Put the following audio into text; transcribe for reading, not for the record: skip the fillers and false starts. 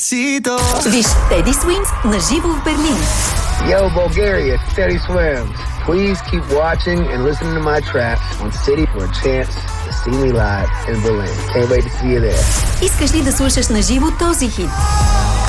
Виж Теди Swims на живо в Берлин. Yo, Bulgaria, Teddy Swims. Please keep watching and listening to my tracks on City for a chance to see me live in Berlin. Can't wait to see you there. Искаш ли да слушаш на живо този хит?